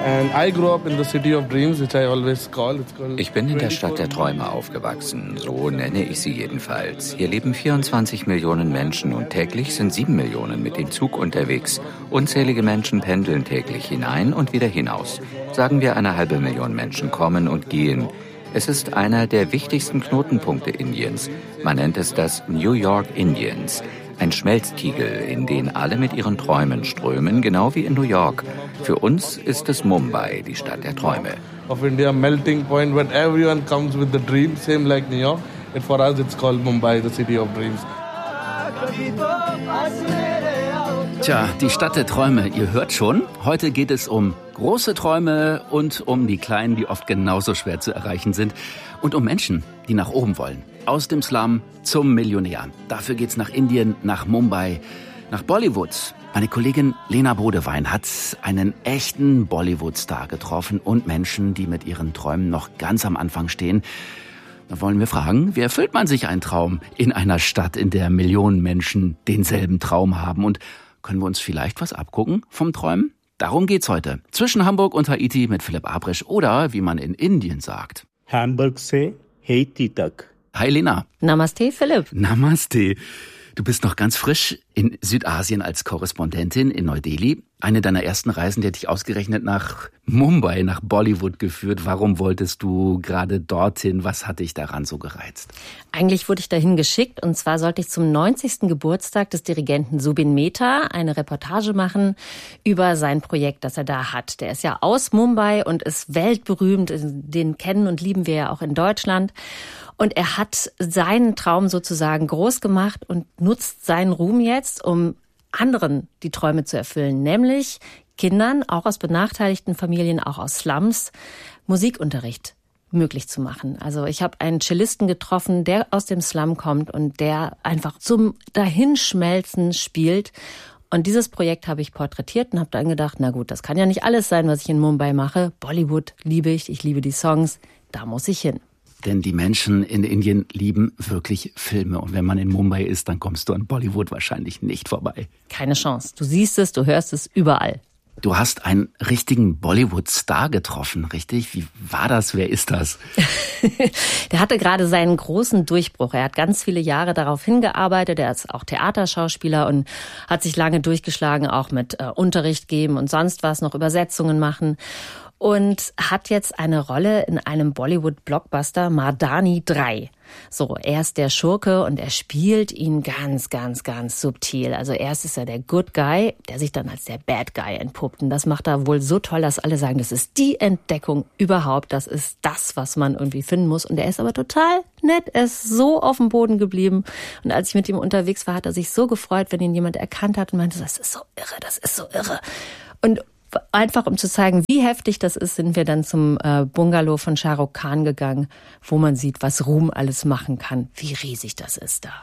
Ich bin in der Stadt der Träume aufgewachsen, so nenne ich sie jedenfalls. Hier leben 24 Millionen Menschen und täglich sind 7 Millionen mit dem Zug unterwegs. Unzählige Menschen pendeln täglich hinein und wieder hinaus. Sagen wir, 1,5 Million Menschen kommen und gehen. Es ist einer der wichtigsten Knotenpunkte Indiens. Man nennt es das New York Indiens. Ein Schmelztiegel, in den alle mit ihren Träumen strömen, genau wie in New York. Für uns ist es Mumbai, die Stadt der Träume. Of India, melting point where everyone comes with the dream, same like New York. And for us, it's called Mumbai, the city of dreams. Tja, die Stadt der Träume, ihr hört schon, heute geht es um große Träume und um die kleinen, die oft genauso schwer zu erreichen sind. Und um Menschen, die nach oben wollen. Aus dem Slum zum Millionär. Dafür geht's nach Indien, nach Mumbai, nach Bollywood. Meine Kollegin Lena Bodewein hat einen echten Bollywood-Star getroffen und Menschen, die mit ihren Träumen noch ganz am Anfang stehen. Da wollen wir fragen, wie erfüllt man sich einen Traum in einer Stadt, in der Millionen Menschen denselben Traum haben? Und können wir uns vielleicht was abgucken vom Träumen? Darum geht's heute. Zwischen Hamburg und Haiti mit Philipp Abrisch oder, wie man in Indien sagt, Hamburg se Haiti tak. Hi Lena. Namaste Philipp. Namaste. Du bist noch ganz frisch in Südasien als Korrespondentin in Neu-Delhi. Eine deiner ersten Reisen, die hat dich ausgerechnet nach Mumbai, nach Bollywood geführt. Warum wolltest du gerade dorthin? Was hat dich daran so gereizt? Eigentlich wurde ich dahin geschickt und zwar sollte ich zum 90. Geburtstag des Dirigenten Zubin Mehta eine Reportage machen über sein Projekt, das er da hat. Der ist ja aus Mumbai und ist weltberühmt. Den kennen und lieben wir ja auch in Deutschland. Und er hat seinen Traum sozusagen groß gemacht und nutzt seinen Ruhm jetzt, um anderen die Träume zu erfüllen, nämlich Kindern, auch aus benachteiligten Familien, auch aus Slums, Musikunterricht möglich zu machen. Also ich habe einen Cellisten getroffen, der aus dem Slum kommt und der einfach zum Dahinschmelzen spielt. Und dieses Projekt habe ich porträtiert und habe dann gedacht, na gut, das kann ja nicht alles sein, was ich in Mumbai mache. Bollywood liebe ich liebe die Songs, da muss ich hin. Denn die Menschen in Indien lieben wirklich Filme. Und wenn man in Mumbai ist, dann kommst du an Bollywood wahrscheinlich nicht vorbei. Keine Chance. Du siehst es, du hörst es überall. Du hast einen richtigen Bollywood-Star getroffen, richtig? Wie war das? Wer ist das? Der hatte gerade seinen großen Durchbruch. Er hat ganz viele Jahre darauf hingearbeitet. Er ist auch Theaterschauspieler und hat sich lange durchgeschlagen, auch mit Unterricht geben und sonst was, noch Übersetzungen machen. Und hat jetzt eine Rolle in einem Bollywood-Blockbuster Mardani 3. So, er ist der Schurke und er spielt ihn ganz, ganz, ganz subtil. Also erst ist er der Good Guy, der sich dann als der Bad Guy entpuppt. Und das macht er wohl so toll, dass alle sagen, das ist die Entdeckung überhaupt. Das ist das, was man irgendwie finden muss. Und er ist aber total nett. Er ist so auf dem Boden geblieben. Und als ich mit ihm unterwegs war, hat er sich so gefreut, wenn ihn jemand erkannt hat und meinte, das ist so irre, das ist so irre. Und einfach um zu zeigen, wie heftig das ist, sind wir dann zum Bungalow von Shah Rukh Khan gegangen, wo man sieht, was Ruhm alles machen kann, wie riesig das ist da.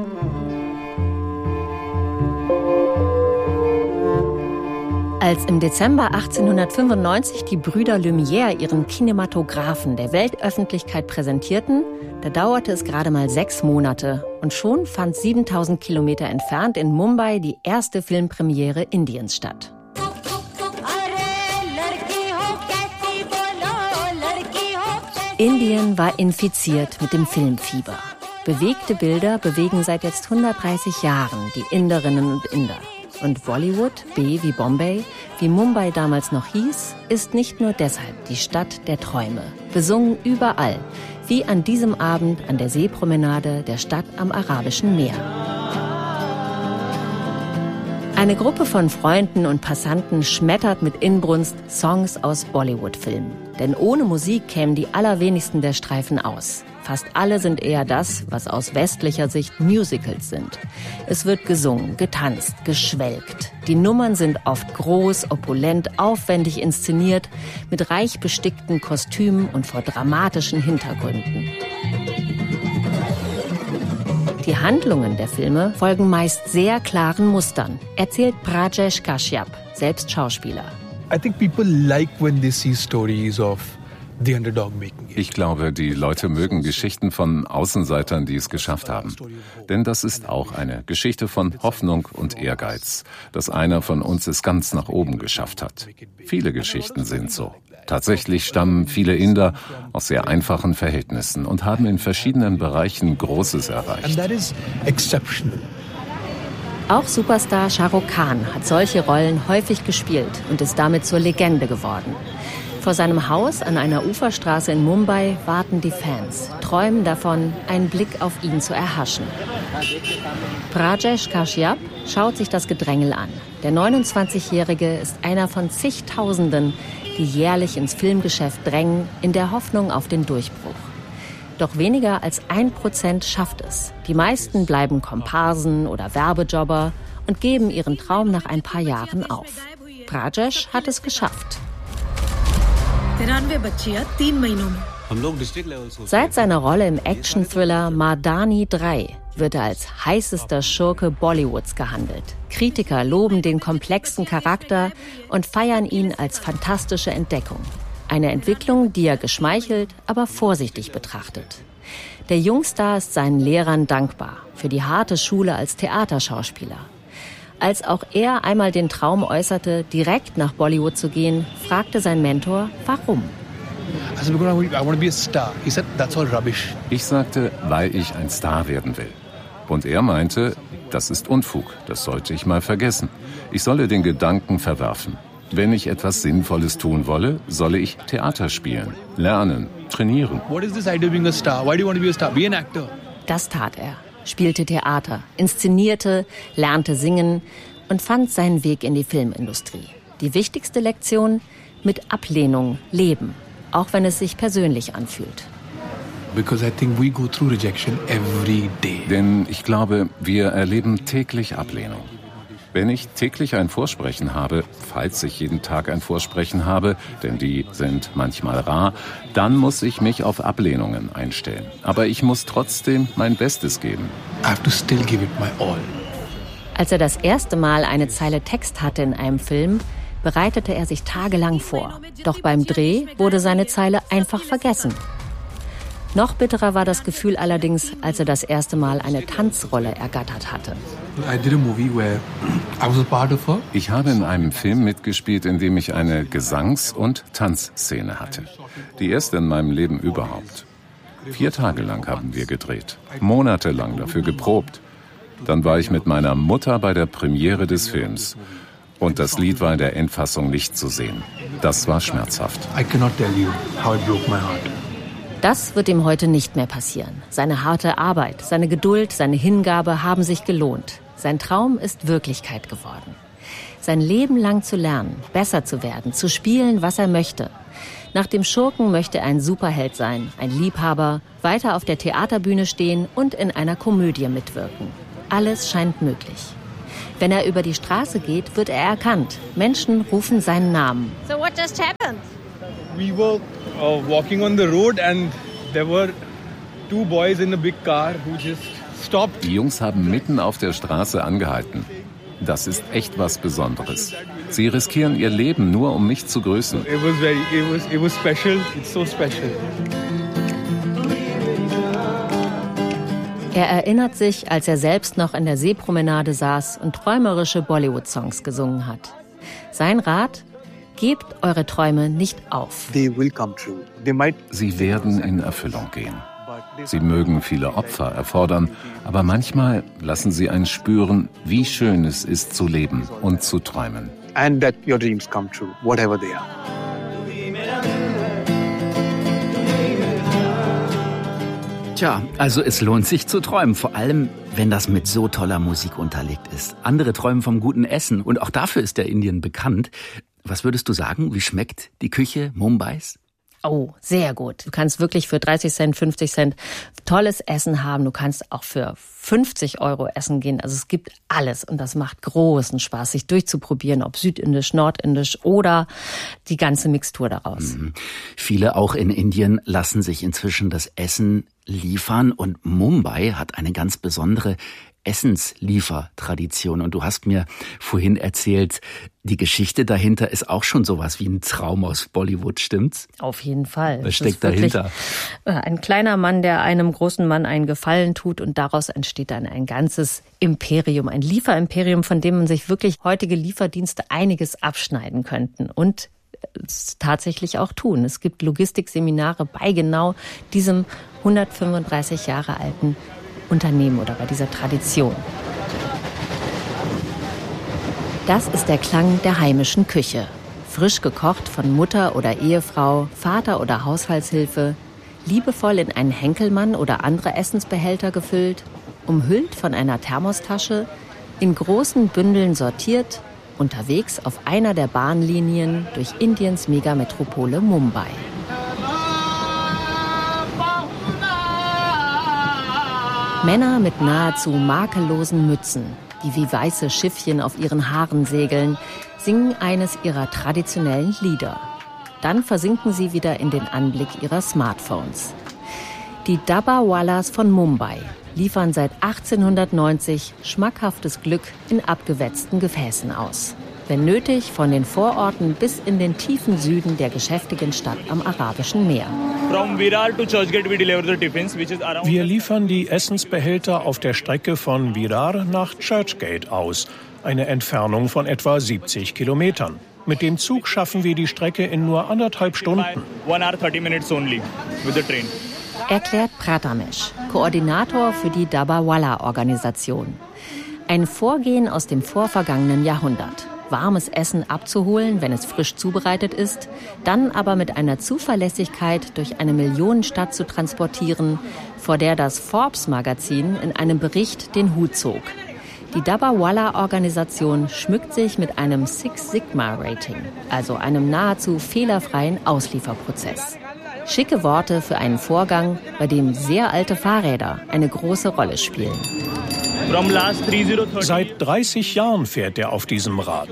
Als im Dezember 1895 die Brüder Lumière ihren Kinematographen der Weltöffentlichkeit präsentierten, da dauerte es gerade mal 6 Monate und schon fand 7000 Kilometer entfernt in Mumbai die erste Filmpremiere Indiens statt. Indien war infiziert mit dem Filmfieber. Bewegte Bilder bewegen seit jetzt 130 Jahren die Inderinnen und Inder. Und Bollywood, B wie Bombay, wie Mumbai damals noch hieß, ist nicht nur deshalb die Stadt der Träume. Besungen überall, wie an diesem Abend an der Seepromenade der Stadt am Arabischen Meer. Eine Gruppe von Freunden und Passanten schmettert mit Inbrunst Songs aus Bollywood-Filmen. Denn ohne Musik kämen die allerwenigsten der Streifen aus. Fast alle sind eher das, was aus westlicher Sicht Musicals sind. Es wird gesungen, getanzt, geschwelgt. Die Nummern sind oft groß, opulent, aufwendig inszeniert, mit reich bestickten Kostümen und vor dramatischen Hintergründen. Die Handlungen der Filme folgen meist sehr klaren Mustern, erzählt Brajesh Kashyap, selbst Schauspieler. I think people like when they see stories of Ich glaube, die Leute mögen Geschichten von Außenseitern, die es geschafft haben. Denn das ist auch eine Geschichte von Hoffnung und Ehrgeiz, dass einer von uns es ganz nach oben geschafft hat. Viele Geschichten sind so. Tatsächlich stammen viele Inder aus sehr einfachen Verhältnissen und haben in verschiedenen Bereichen Großes erreicht. Auch Superstar Shah Rukh Khan hat solche Rollen häufig gespielt und ist damit zur Legende geworden. Vor seinem Haus an einer Uferstraße in Mumbai warten die Fans, träumen davon, einen Blick auf ihn zu erhaschen. Rajesh Kashyap schaut sich das Gedrängel an. Der 29-Jährige ist einer von zigtausenden, die jährlich ins Filmgeschäft drängen, in der Hoffnung auf den Durchbruch. Doch weniger als 1% schafft es. Die meisten bleiben Komparsen oder Werbejobber und geben ihren Traum nach ein paar Jahren auf. Rajesh hat es geschafft. Seit seiner Rolle im Action-Thriller Mardani 3 wird er als heißester Schurke Bollywoods gehandelt. Kritiker loben den komplexen Charakter und feiern ihn als fantastische Entdeckung. Eine Entwicklung, die er geschmeichelt, aber vorsichtig betrachtet. Der Jungstar ist seinen Lehrern dankbar für die harte Schule als Theaterschauspieler. Als auch er einmal den Traum äußerte, direkt nach Bollywood zu gehen, fragte sein Mentor, warum? Ich sagte, weil ich ein Star werden will. Und er meinte, das ist Unfug, das sollte ich mal vergessen. Ich solle den Gedanken verwerfen. Wenn ich etwas Sinnvolles tun wolle, solle ich Theater spielen, lernen, trainieren. Das tat er. Spielte Theater, inszenierte, lernte singen und fand seinen Weg in die Filmindustrie. Die wichtigste Lektion: mit Ablehnung leben, auch wenn es sich persönlich anfühlt. Denn ich glaube, wir erleben täglich Ablehnung. Wenn ich täglich ein Vorsprechen habe, falls ich jeden Tag ein Vorsprechen habe, denn die sind manchmal rar, dann muss ich mich auf Ablehnungen einstellen. Aber ich muss trotzdem mein Bestes geben. Als er das erste Mal eine Zeile Text hatte in einem Film, bereitete er sich tagelang vor. Doch beim Dreh wurde seine Zeile einfach vergessen. Noch bitterer war das Gefühl allerdings, als er das erste Mal eine Tanzrolle ergattert hatte. Ich habe in einem Film mitgespielt, in dem ich eine Gesangs- und Tanzszene hatte. Die erste in meinem Leben überhaupt. 4 Tage lang haben wir gedreht, monatelang dafür geprobt. Dann war ich mit meiner Mutter bei der Premiere des Films. Und das Lied war in der Endfassung nicht zu sehen. Das war schmerzhaft. Das wird ihm heute nicht mehr passieren. Seine harte Arbeit, seine Geduld, seine Hingabe haben sich gelohnt. Sein Traum ist Wirklichkeit geworden. Sein Leben lang zu lernen, besser zu werden, zu spielen, was er möchte. Nach dem Schurken möchte er ein Superheld sein, ein Liebhaber, weiter auf der Theaterbühne stehen und in einer Komödie mitwirken. Alles scheint möglich. Wenn er über die Straße geht, wird er erkannt. Menschen rufen seinen Namen. So what just happened? We were walking on the road and there were 2 boys in a big car who just stopped. Die Jungs haben mitten auf der Straße angehalten. Das ist echt was Besonderes. Sie riskieren ihr Leben nur, um mich zu grüßen. It was special. It's so special. Er erinnert sich, als er selbst noch in der Seepromenade saß und träumerische Bollywood-Songs gesungen hat. Sein Rat: Gebt eure Träume nicht auf. Sie werden in Erfüllung gehen. Sie mögen viele Opfer erfordern, aber manchmal lassen sie einen spüren, wie schön es ist zu leben und zu träumen. And that your dreams come true, whatever they are. Tja, also es lohnt sich zu träumen, vor allem wenn das mit so toller Musik unterlegt ist. Andere träumen vom guten Essen und auch dafür ist der Indien bekannt. Was würdest du sagen, wie schmeckt die Küche Mumbais? Oh, sehr gut. Du kannst wirklich für 30 Cent, 50 Cent tolles Essen haben. Du kannst auch für 50 € essen gehen. Also es gibt alles und das macht großen Spaß, sich durchzuprobieren, ob südindisch, nordindisch oder die ganze Mixtur daraus. Viele auch in Indien lassen sich inzwischen das Essen liefern und Mumbai hat eine ganz besondere Essensliefertradition. Und du hast mir vorhin erzählt, die Geschichte dahinter ist auch schon sowas wie ein Traum aus Bollywood, stimmt's? Auf jeden Fall. Was steckt dahinter? Ein kleiner Mann, der einem großen Mann einen Gefallen tut und daraus entsteht dann ein ganzes Imperium, ein Lieferimperium, von dem man sich wirklich heutige Lieferdienste einiges abschneiden könnten und es tatsächlich auch tun. Es gibt Logistikseminare bei genau diesem 135 Jahre alten Unternehmen oder bei dieser Tradition. Das ist der Klang der heimischen Küche. Frisch gekocht von Mutter oder Ehefrau, Vater oder Haushaltshilfe, liebevoll in einen Henkelmann oder andere Essensbehälter gefüllt, umhüllt von einer Thermostasche, in großen Bündeln sortiert, unterwegs auf einer der Bahnlinien durch Indiens Megametropole Mumbai. Männer mit nahezu makellosen Mützen, die wie weiße Schiffchen auf ihren Haaren segeln, singen eines ihrer traditionellen Lieder. Dann versinken sie wieder in den Anblick ihrer Smartphones. Die Dabbawalas von Mumbai liefern seit 1890 schmackhaftes Glück in abgewetzten Gefäßen aus. Wenn nötig, von den Vororten bis in den tiefen Süden der geschäftigen Stadt am Arabischen Meer. Wir liefern die Essensbehälter auf der Strecke von Virar nach Churchgate aus, eine Entfernung von etwa 70 Kilometern. Mit dem Zug schaffen wir die Strecke in nur 1,5 Stunden. Erklärt Prathamesh, Koordinator für die Dabbawala-Organisation. Ein Vorgehen aus dem vorvergangenen Jahrhundert. Warmes Essen abzuholen, wenn es frisch zubereitet ist, dann aber mit einer Zuverlässigkeit durch eine Millionenstadt zu transportieren, vor der das Forbes-Magazin in einem Bericht den Hut zog. Die Dabbawala-Organisation schmückt sich mit einem Six Sigma-Rating, also einem nahezu fehlerfreien Auslieferprozess. Schicke Worte für einen Vorgang, bei dem sehr alte Fahrräder eine große Rolle spielen. Seit 30 Jahren fährt er auf diesem Rad.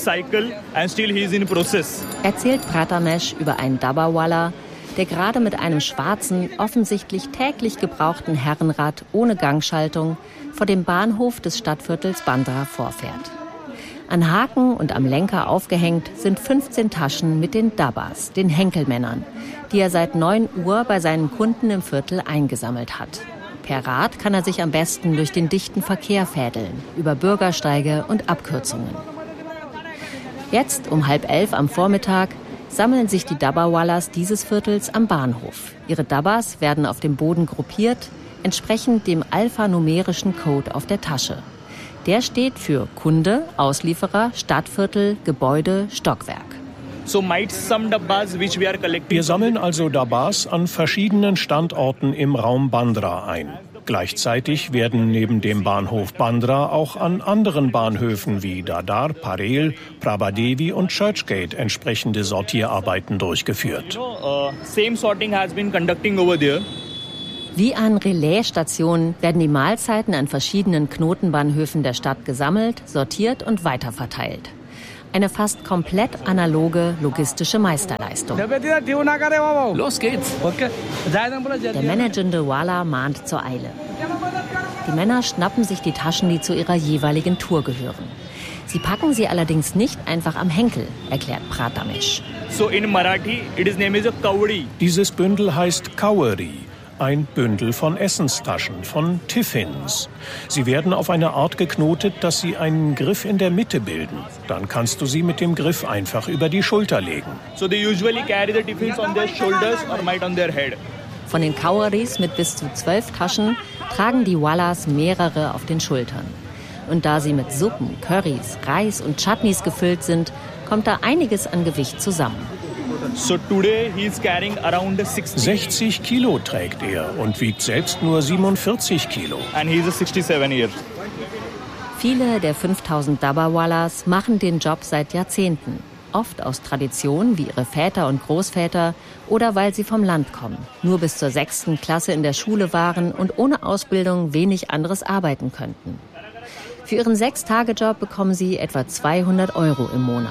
Erzählt Prathamesh über einen Dabbawala, der gerade mit einem schwarzen, offensichtlich täglich gebrauchten Herrenrad ohne Gangschaltung vor dem Bahnhof des Stadtviertels Bandra vorfährt. An Haken und am Lenker aufgehängt sind 15 Taschen mit den Dabbas, den Henkelmännern, die er seit 9 Uhr bei seinen Kunden im Viertel eingesammelt hat. Per Rad kann er sich am besten durch den dichten Verkehr fädeln, über Bürgersteige und Abkürzungen. Jetzt um 10:30 am Vormittag sammeln sich die Dabbawalas dieses Viertels am Bahnhof. Ihre Dabbas werden auf dem Boden gruppiert, entsprechend dem alphanumerischen Code auf der Tasche. Der steht für Kunde, Auslieferer, Stadtviertel, Gebäude, Stockwerk. Wir sammeln also Dabbas an verschiedenen Standorten im Raum Bandra ein. Gleichzeitig werden neben dem Bahnhof Bandra auch an anderen Bahnhöfen wie Dadar, Parel, Prabhadevi und Churchgate entsprechende Sortierarbeiten durchgeführt. Wie an Relaisstationen werden die Mahlzeiten an verschiedenen Knotenbahnhöfen der Stadt gesammelt, sortiert und weiterverteilt. Eine fast komplett analoge logistische Meisterleistung. Los geht's! Der managende Wala mahnt zur Eile. Die Männer schnappen sich die Taschen, die zu ihrer jeweiligen Tour gehören. Sie packen sie allerdings nicht einfach am Henkel, erklärt Prathamesh. Dieses Bündel heißt Kawari. Ein Bündel von Essenstaschen, von Tiffins. Sie werden auf eine Art geknotet, dass sie einen Griff in der Mitte bilden. Dann kannst du sie mit dem Griff einfach über die Schulter legen. Von den Kawaris mit bis zu 12 Taschen tragen die Wallas mehrere auf den Schultern. Und da sie mit Suppen, Currys, Reis und Chutneys gefüllt sind, kommt da einiges an Gewicht zusammen. 60 Kilo trägt er und wiegt selbst nur 47 Kilo. Viele der 5000 Dabbawalas machen den Job seit Jahrzehnten. Oft aus Tradition, wie ihre Väter und Großväter, oder weil sie vom Land kommen, nur bis zur 6. Klasse in der Schule waren und ohne Ausbildung wenig anderes arbeiten könnten. Für ihren 6-Tage-Job bekommen sie etwa 200 € im Monat.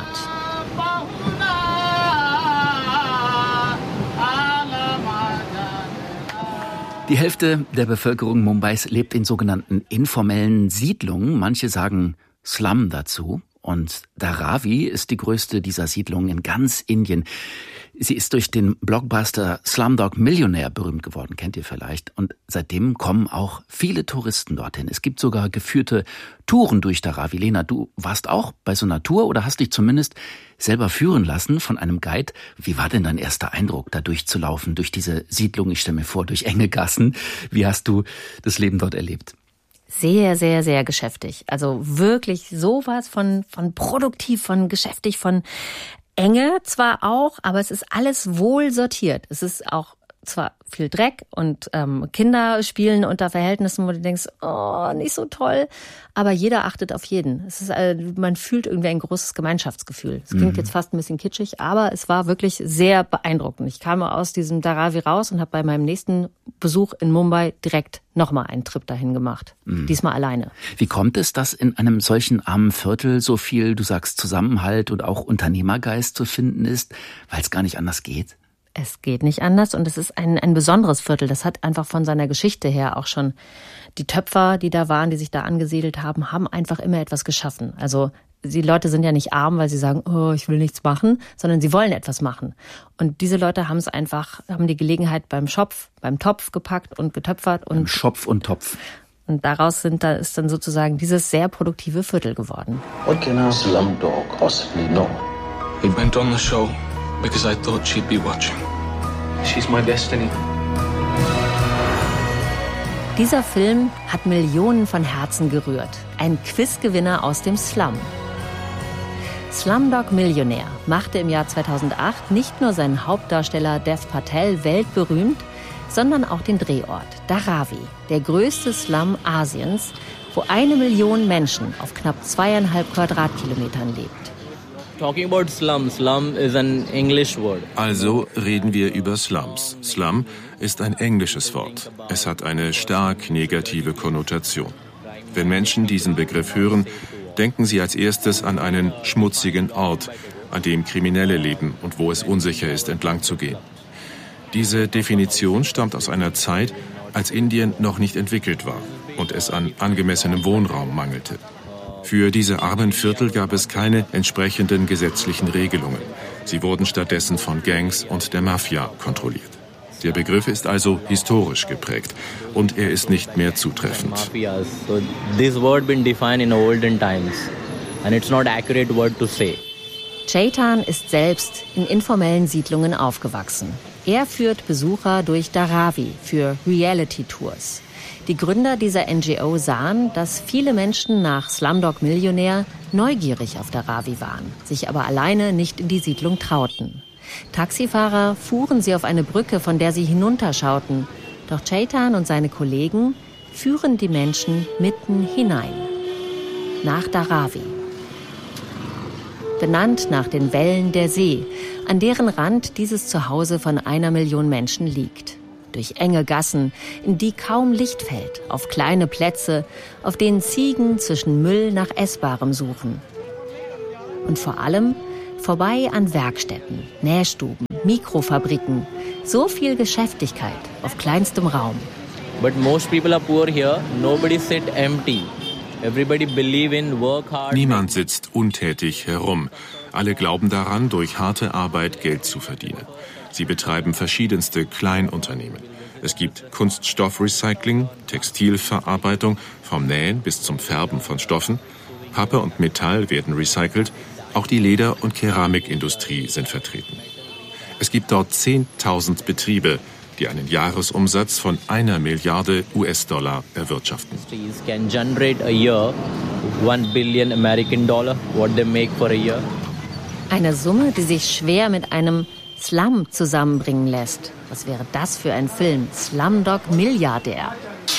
Die Hälfte der Bevölkerung Mumbais lebt in sogenannten informellen Siedlungen. Manche sagen Slum dazu. Und Dharavi ist die größte dieser Siedlungen in ganz Indien. Sie ist durch den Blockbuster Slumdog Millionär berühmt geworden, kennt ihr vielleicht. Und seitdem kommen auch viele Touristen dorthin. Es gibt sogar geführte Touren durch Dharavi. Lena, du warst auch bei so einer Tour oder hast dich zumindest selber führen lassen von einem Guide. Wie war denn dein erster Eindruck, da durchzulaufen, durch diese Siedlung? Ich stelle mir vor, durch enge Gassen. Wie hast du das Leben dort erlebt? Sehr, sehr, sehr geschäftig. Also wirklich sowas von produktiv, von geschäftig, von Enge zwar auch, aber es ist alles wohl sortiert. Es ist auch zwar viel Dreck und Kinder spielen unter Verhältnissen, wo du denkst, oh, nicht so toll, aber jeder achtet auf jeden. Es ist, man fühlt irgendwie ein großes Gemeinschaftsgefühl. Es klingt jetzt fast ein bisschen kitschig, aber es war wirklich sehr beeindruckend. Ich kam aus diesem Dharavi raus und habe bei meinem nächsten Besuch in Mumbai direkt nochmal einen Trip dahin gemacht. Diesmal alleine. Wie kommt es, dass in einem solchen armen Viertel so viel, du sagst, Zusammenhalt und auch Unternehmergeist zu finden ist, weil es gar nicht anders geht? Es geht nicht anders und es ist ein besonderes Viertel. Das hat einfach von seiner Geschichte her auch schon, die Töpfer, die da waren, die sich da angesiedelt haben, haben einfach immer etwas geschaffen. Also die Leute sind ja nicht arm, weil sie sagen, oh, ich will nichts machen, sondern sie wollen etwas machen. Und diese Leute haben die Gelegenheit beim Topf gepackt und getöpfert. Und beim Schopf und Topf. Und daraus ist dann sozusagen dieses sehr produktive Viertel geworden. What can our Slumdog possibly know? We went on the show because I thought she'd be watching. She's my destiny. Dieser Film hat Millionen von Herzen gerührt. Ein Quizgewinner aus dem Slum. Slumdog Millionär machte im Jahr 2008 nicht nur seinen Hauptdarsteller Dev Patel weltberühmt, sondern auch den Drehort Dharavi, der größte Slum Asiens, wo 1 Million Menschen auf knapp 2,5 Quadratkilometern lebt. Talking about slum is an English word. Also reden wir über Slums. Slum ist ein englisches Wort. Es hat eine stark negative Konnotation. Wenn Menschen diesen Begriff hören, denken sie als erstes an einen schmutzigen Ort, an dem Kriminelle leben und wo es unsicher ist, entlang zu gehen. Diese Definition stammt aus einer Zeit, als Indien noch nicht entwickelt war und es an angemessenem Wohnraum mangelte. Für diese armen Viertel gab es keine entsprechenden gesetzlichen Regelungen. Sie wurden stattdessen von Gangs und der Mafia kontrolliert. Der Begriff ist also historisch geprägt und er ist nicht mehr zutreffend. So this word been defined in olden times and it's not accurate word to say. Chetan ist selbst in informellen Siedlungen aufgewachsen. Er führt Besucher durch Dharavi für Reality-Tours. Die Gründer dieser NGO sahen, dass viele Menschen nach Slumdog Millionär neugierig auf Dharavi waren, sich aber alleine nicht in die Siedlung trauten. Taxifahrer fuhren sie auf eine Brücke, von der sie hinunterschauten. Doch Chetan und seine Kollegen führen die Menschen mitten hinein. Nach Dharavi. Benannt nach den Wellen der See, an deren Rand dieses Zuhause von 1 Million Menschen liegt. Durch enge Gassen, in die kaum Licht fällt, auf kleine Plätze, auf denen Ziegen zwischen Müll nach Essbarem suchen. Und vor allem vorbei an Werkstätten, Nähstuben, Mikrofabriken. So viel Geschäftigkeit auf kleinstem Raum. But most people are poor here. Nobody sit empty. Everybody believe in work hard. Niemand sitzt untätig herum. Alle glauben daran, durch harte Arbeit Geld zu verdienen. Sie betreiben verschiedenste Kleinunternehmen. Es gibt Kunststoffrecycling, Textilverarbeitung, vom Nähen bis zum Färben von Stoffen. Pappe und Metall werden recycelt. Auch die Leder- und Keramikindustrie sind vertreten. Es gibt dort 10.000 Betriebe, die einen Jahresumsatz von 1 Milliarde US-Dollar erwirtschaften. Can generate a year $1 billion American dollar, what they make for a year. Eine Summe, die sich schwer mit einem Slum zusammenbringen lässt. Was wäre das für ein Film? Slumdog Milliardär.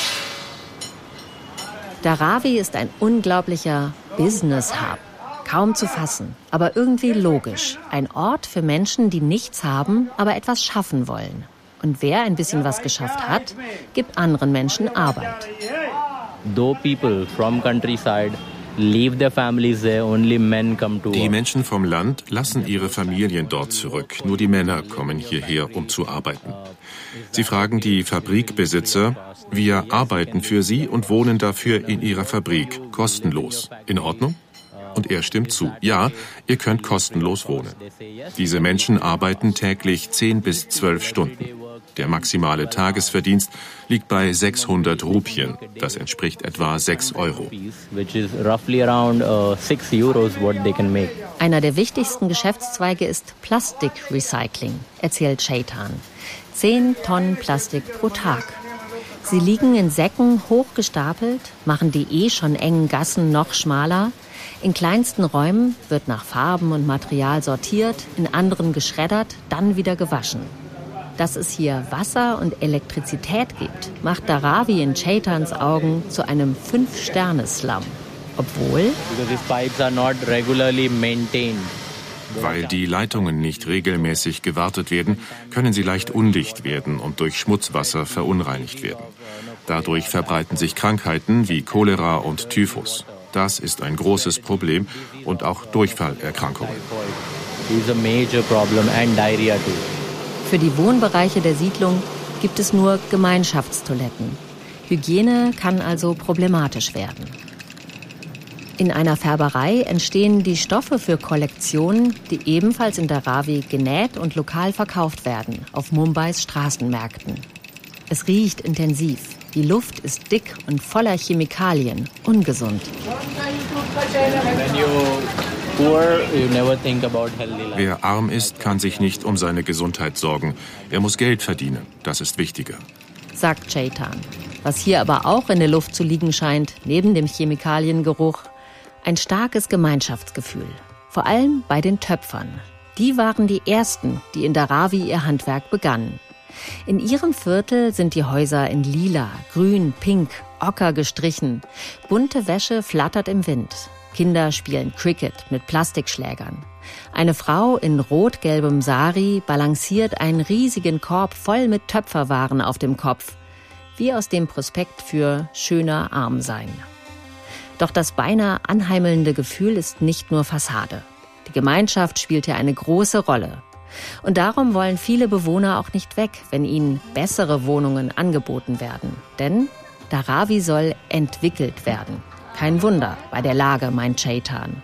Dharavi ist ein unglaublicher Business-Hub. Kaum zu fassen, aber irgendwie logisch. Ein Ort für Menschen, die nichts haben, aber etwas schaffen wollen. Und wer ein bisschen was geschafft hat, gibt anderen Menschen Arbeit. Though people from countryside leave their families there. Only men come to work. Die Menschen vom Land lassen ihre Familien dort zurück. Nur die Männer kommen hierher, um zu arbeiten. Sie fragen die Fabrikbesitzer, wir arbeiten für sie und wohnen dafür in ihrer Fabrik, kostenlos. In Ordnung? Und er stimmt zu. Ja, ihr könnt kostenlos wohnen. Diese Menschen arbeiten täglich 10 bis 12 Stunden. Der maximale Tagesverdienst liegt bei 600 Rupien. Das entspricht etwa 6 Euro. Einer der wichtigsten Geschäftszweige ist Plastikrecycling, erzählt Chetan. 10 Tonnen Plastik pro Tag. Sie liegen in Säcken hochgestapelt, machen die schon engen Gassen noch schmaler. In kleinsten Räumen wird nach Farben und Material sortiert, in anderen geschreddert, dann wieder gewaschen. Dass es hier Wasser und Elektrizität gibt, macht Dharavi in Cheitans Augen zu einem 5-Sterne-Slum. Obwohl... Weil die Leitungen nicht regelmäßig gewartet werden, können sie leicht undicht werden und durch Schmutzwasser verunreinigt werden. Dadurch verbreiten sich Krankheiten wie Cholera und Typhus. Das ist ein großes Problem und auch Durchfallerkrankungen. Für die Wohnbereiche der Siedlung gibt es nur Gemeinschaftstoiletten. Hygiene kann also problematisch werden. In einer Färberei entstehen die Stoffe für Kollektionen, die ebenfalls in Dharavi genäht und lokal verkauft werden, auf Mumbais Straßenmärkten. Es riecht intensiv. Die Luft ist dick und voller Chemikalien, ungesund. Wer arm ist, kann sich nicht um seine Gesundheit sorgen. Er muss Geld verdienen, das ist wichtiger, sagt Chetan. Was hier aber auch in der Luft zu liegen scheint, neben dem Chemikaliengeruch, ein starkes Gemeinschaftsgefühl. Vor allem bei den Töpfern. Die waren die Ersten, die in Dharavi ihr Handwerk begannen. In ihrem Viertel sind die Häuser in lila, grün, pink, ocker gestrichen. Bunte Wäsche flattert im Wind. Kinder spielen Cricket mit Plastikschlägern. Eine Frau in rot-gelbem Sari balanciert einen riesigen Korb voll mit Töpferwaren auf dem Kopf. Wie aus dem Prospekt für schöner arm sein. Doch das beinahe anheimelnde Gefühl ist nicht nur Fassade. Die Gemeinschaft spielt hier eine große Rolle. Und darum wollen viele Bewohner auch nicht weg, wenn ihnen bessere Wohnungen angeboten werden. Denn Dharavi soll entwickelt werden. Kein Wunder bei der Lage, meint Chetan.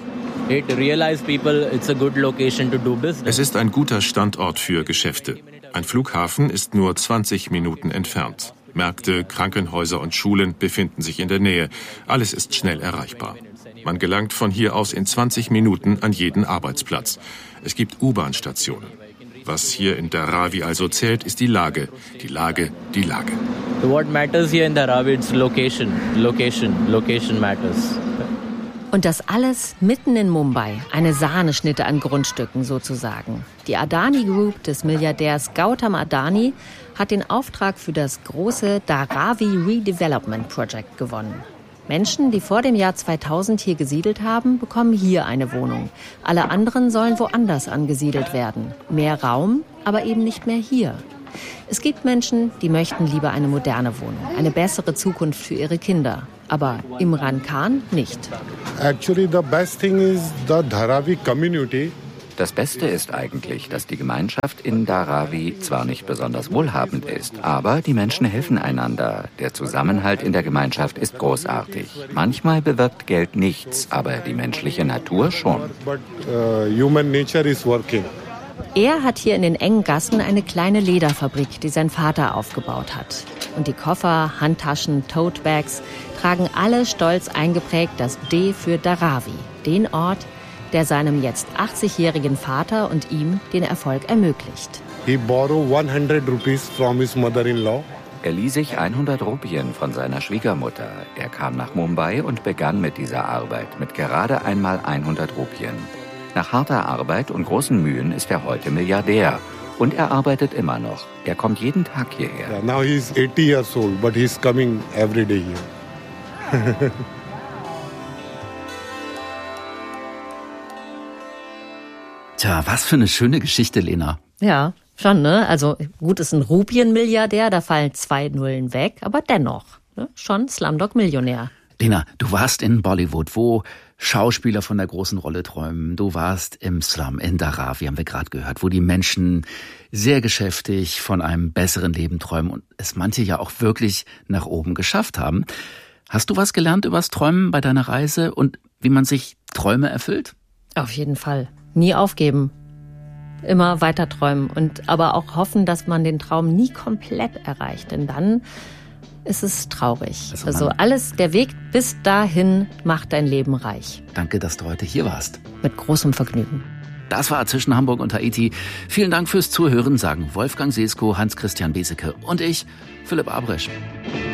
Es ist ein guter Standort für Geschäfte. Ein Flughafen ist nur 20 Minuten entfernt. Märkte, Krankenhäuser und Schulen befinden sich in der Nähe. Alles ist schnell erreichbar. Man gelangt von hier aus in 20 Minuten an jeden Arbeitsplatz. Es gibt U-Bahn-Stationen. Was hier in Dharavi also zählt, ist die Lage. Die Lage, die Lage. What matters here in Dharavi is location. Location matters. Und das alles mitten in Mumbai. Eine Sahneschnitte an Grundstücken sozusagen. Die Adani Group des Milliardärs Gautam Adani hat den Auftrag für das große Dharavi Redevelopment Project gewonnen. Menschen, die vor dem Jahr 2000 hier gesiedelt haben, bekommen hier eine Wohnung. Alle anderen sollen woanders angesiedelt werden. Mehr Raum, aber eben nicht mehr hier. Es gibt Menschen, die möchten lieber eine moderne Wohnung, eine bessere Zukunft für ihre Kinder. Aber Imran Khan nicht. Actually, the best thing is the Dharavi community. Das Beste ist eigentlich, dass die Gemeinschaft in Dharavi zwar nicht besonders wohlhabend ist, aber die Menschen helfen einander. Der Zusammenhalt in der Gemeinschaft ist großartig. Manchmal bewirkt Geld nichts, aber die menschliche Natur schon. But human nature is working. Er hat hier in den engen Gassen eine kleine Lederfabrik, die sein Vater aufgebaut hat. Und die Koffer, Handtaschen, Totebags tragen alle stolz eingeprägt das D für Dharavi, den Ort, der seinem jetzt 80-jährigen Vater und ihm den Erfolg ermöglicht. He borrowed 100 rupees from his mother-in-law. Er lieh sich 100 Rupien von seiner Schwiegermutter. Er kam nach Mumbai und begann mit dieser Arbeit mit gerade einmal 100 Rupien. Nach harter Arbeit und großen Mühen ist er heute Milliardär. Und er arbeitet immer noch. Er kommt jeden Tag hierher. Yeah, now he is 80 years old, but he is coming every day here. Tja, was für eine schöne Geschichte, Lena. Ja, schon, ne? Also gut, ist ein Rupien-Milliardär, da fallen 2 Nullen weg, aber dennoch, ne? Schon Slumdog-Millionär. Lena, du warst in Bollywood, wo Schauspieler von der großen Rolle träumen. Du warst im Slum in Dharavi, haben wir gerade gehört, wo die Menschen sehr geschäftig von einem besseren Leben träumen und es manche ja auch wirklich nach oben geschafft haben. Hast du was gelernt übers Träumen bei deiner Reise und wie man sich Träume erfüllt? Auf jeden Fall. Nie aufgeben. Immer weiter träumen und aber auch hoffen, dass man den Traum nie komplett erreicht, denn dann ist es traurig. Also alles, der Weg bis dahin macht dein Leben reich. Danke, dass du heute hier warst. Mit großem Vergnügen. Das war zwischen Hamburg und Haiti. Vielen Dank fürs Zuhören, sagen Wolfgang Sesko, Hans-Christian Beseke und ich, Philipp Abrisch.